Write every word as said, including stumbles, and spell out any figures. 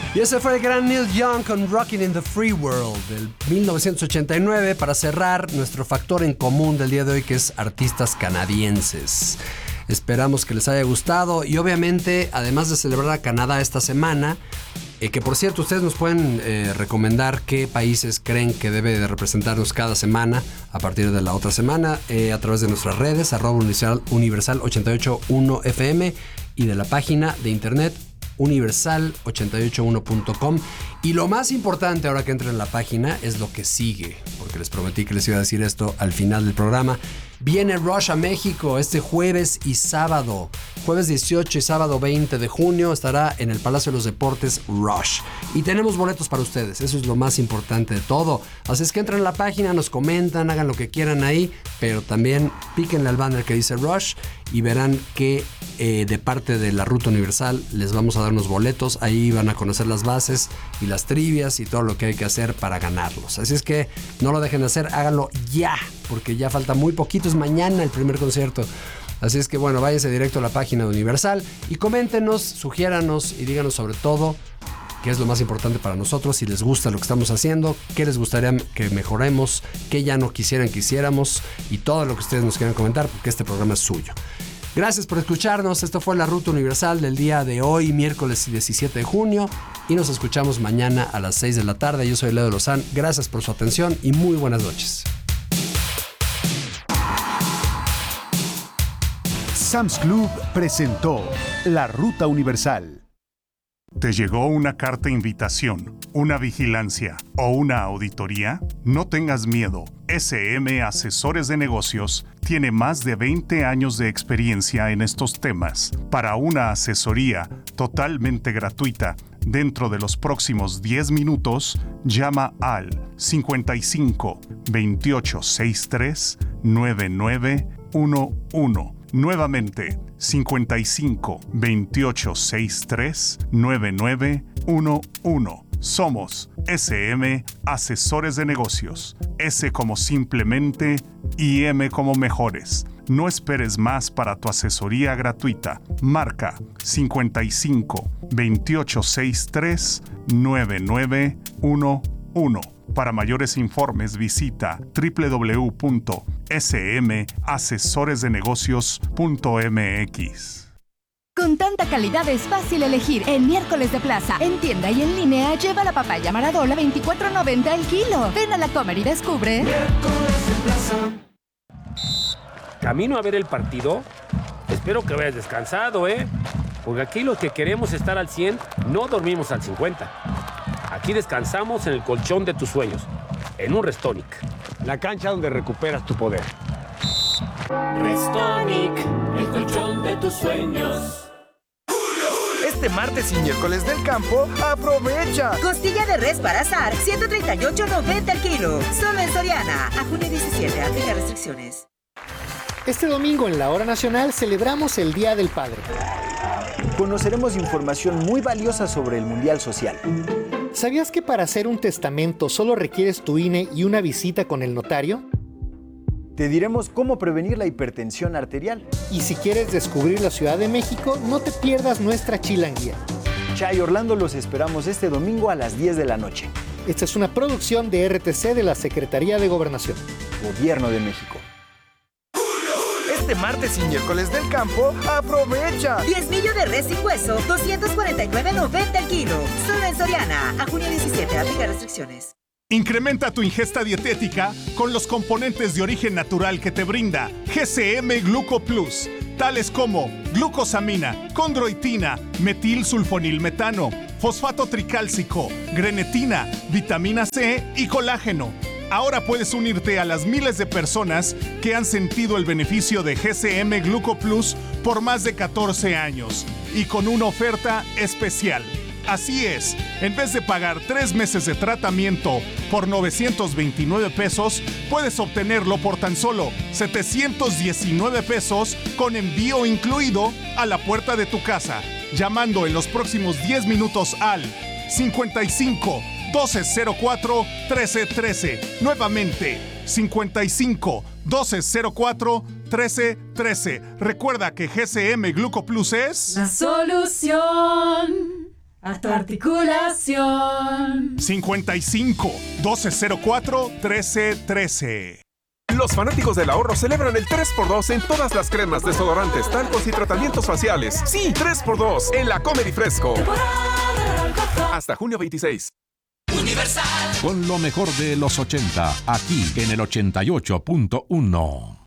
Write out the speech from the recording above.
Y ese fue el gran Neil Young con Rockin' in the Free World del mil novecientos ochenta y nueve para cerrar nuestro factor en común del día de hoy, que es artistas canadienses. Esperamos que les haya gustado y obviamente, además de celebrar a Canadá esta semana, eh, que por cierto ustedes nos pueden eh, recomendar qué países creen que debe de representarnos cada semana a partir de la otra semana eh, a través de nuestras redes, arroba universal, universal ochenta y ocho punto uno F M y de la página de internet universal ochenta y ocho punto uno punto com. Y lo más importante ahora que entren en la página es lo que sigue, porque les prometí que les iba a decir esto al final del programa. Viene Rush a México este jueves y sábado. Jueves dieciocho y sábado veinte de junio estará en el Palacio de los Deportes Rush. Y tenemos boletos para ustedes, eso es lo más importante de todo. Así es que entren a la página, nos comentan, hagan lo que quieran ahí, pero también píquenle al banner que dice Rush y verán que eh, de parte de la Ruta Universal les vamos a dar unos boletos. Ahí van a conocer las bases y las trivias y todo lo que hay que hacer para ganarlos. Así es que no lo dejen de hacer, háganlo ya, porque ya falta muy poquito, es mañana el primer concierto. Así es que bueno, váyanse directo a la página de Universal y coméntenos, sugiéranos y díganos sobre todo qué es lo más importante para nosotros, si les gusta lo que estamos haciendo, qué les gustaría que mejoremos, qué ya no quisieran que hiciéramos y todo lo que ustedes nos quieran comentar, porque este programa es suyo. Gracias por escucharnos, esto fue la Ruta Universal del día de hoy, miércoles diecisiete de junio, y nos escuchamos mañana a las seis de la tarde. Yo soy Leo Lozán, gracias por su atención y muy buenas noches. Sam's Club presentó La Ruta Universal. ¿Te llegó una carta invitación, una vigilancia o una auditoría? No tengas miedo. S M Asesores de Negocios tiene más de veinte años de experiencia en estos temas. Para una asesoría totalmente gratuita, dentro de los próximos diez minutos, llama al cincuenta y cinco, veintiocho sesenta y tres, noventa y nueve once. Nuevamente, cincuenta y cinco, veintiocho sesenta y tres, noventa y nueve once. Somos S M Asesores de Negocios. S como simplemente y M como mejores. No esperes más para tu asesoría gratuita. Marca cincuenta y cinco, veintiocho sesenta y tres, noventa y nueve once. Para mayores informes visita doble u doble u doble u punto s m asesores de negocios punto m x. Con tanta calidad es fácil elegir. En Miércoles de Plaza, en tienda y en línea, lleva la papaya Maradona veinticuatro noventa el kilo. Ven a la Comer y descubre. Miércoles de Plaza. Camino a ver el partido. Espero que vayas descansado, ¿eh? Porque aquí los que queremos estar al cien no dormimos al cincuenta. Aquí descansamos en el colchón de tus sueños, en un Restonic. La cancha donde recuperas tu poder. Restonic, el colchón de tus sueños. Este martes y miércoles del campo, aprovecha. Costilla de res para asar, ciento treinta y ocho noventa el kilo. Solo en Soriana. A junio diecisiete, aplica restricciones. Este domingo en la Hora Nacional celebramos el Día del Padre. Conoceremos información muy valiosa sobre el Mundial Social. ¿Sabías que para hacer un testamento solo requieres tu I N E y una visita con el notario? Te diremos cómo prevenir la hipertensión arterial. Y si quieres descubrir la Ciudad de México, no te pierdas nuestra chilanguía. Chay Orlando, los esperamos este domingo a las diez de la noche. Esta es una producción de R T C de la Secretaría de Gobernación. Gobierno de México. Este martes y miércoles del campo, aprovecha. Diezmillo de res sin hueso, doscientos cuarenta y nueve noventa el kilo. Solo en Soriana. A junio diecisiete, aplica restricciones. Incrementa tu ingesta dietética con los componentes de origen natural que te brinda G C M Gluco Plus, tales como glucosamina, condroitina, metilsulfonilmetano, fosfato tricálcico, grenetina, vitamina C y colágeno. Ahora puedes unirte a las miles de personas que han sentido el beneficio de G C M Gluco Plus por más de catorce años y con una oferta especial. Así es, en vez de pagar tres meses de tratamiento por novecientos veintinueve pesos, puedes obtenerlo por tan solo setecientos diecinueve pesos con envío incluido a la puerta de tu casa, llamando en los próximos diez minutos al cincuenta y cinco, doce cero cuatro, trece trece. Nuevamente, cincuenta y cinco, doce cero cuatro, trece trece. Recuerda que G C M Gluco Plus es la solución a tu articulación. cincuenta y cinco, doce cero cuatro, trece trece. Los fanáticos del ahorro celebran el tres por dos en todas las cremas, desodorantes, talcos y tratamientos faciales. Sí, tres por dos en la Comedy Fresco. Hasta junio veintiséis. Universal. Con lo mejor de los ochenta, aquí en el ochenta y ocho punto uno.